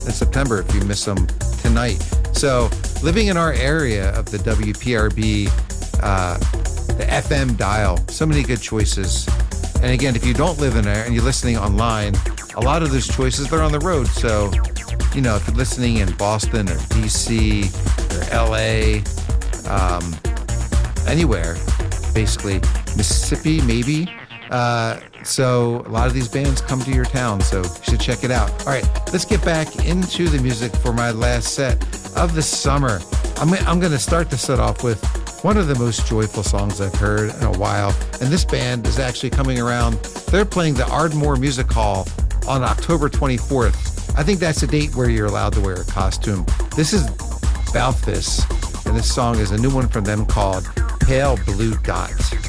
in September if you miss them tonight. So living in our area of the WPRB, the FM dial, so many good choices. And again, if you don't live in there and you're listening online, a lot of those choices, they're on the road. So, you know, if you're listening in Boston or DC or LA, anywhere, basically, Mississippi, maybe. So a lot of these bands come to your town, so you should check it out. All right, let's get back into the music for my last set of the summer. I'm going to start the set off with one of the most joyful songs I've heard in a while. And this band is actually coming around. They're playing the Ardmore Music Hall on October 24th. I think that's a date where you're allowed to wear a costume. This is Balthus, and this song is a new one from them called Pale Blue Dot.